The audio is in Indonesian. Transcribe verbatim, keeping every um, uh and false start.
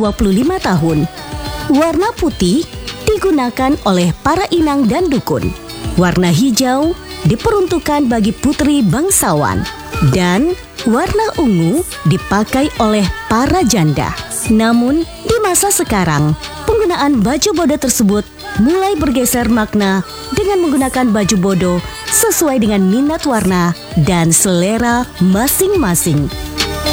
dua puluh lima tahun. Warna putih digunakan oleh para inang dan dukun. Warna hijau diperuntukkan bagi putri bangsawan. Dan warna ungu dipakai oleh para janda. Namun, di masa sekarang, penggunaan baju bodo tersebut mulai bergeser makna dengan menggunakan baju bodo sesuai dengan minat warna dan selera masing-masing.